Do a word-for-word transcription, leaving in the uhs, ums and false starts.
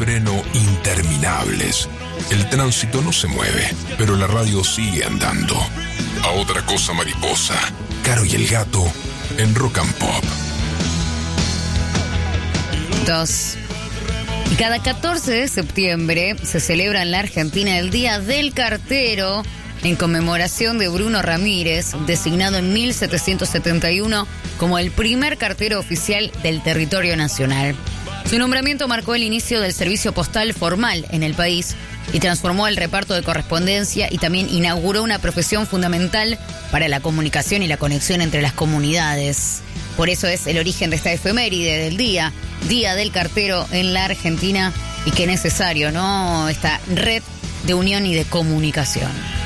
freno interminables. El tránsito no se mueve, pero la radio sigue andando. A otra cosa mariposa, Caro y el Gato en Rock and Pop. Dos. Y cada catorce de septiembre se celebra en la Argentina el Día del Cartero, en conmemoración de Bruno Ramírez, designado en mil setecientos setenta y uno como el primer cartero oficial del territorio nacional. Su nombramiento marcó el inicio del servicio postal formal en el país y transformó el reparto de correspondencia y también inauguró una profesión fundamental para la comunicación y la conexión entre las comunidades. Por eso es el origen de esta efeméride del día, Día del Cartero en la Argentina, y qué necesario, ¿no? Esta red de unión y de comunicación.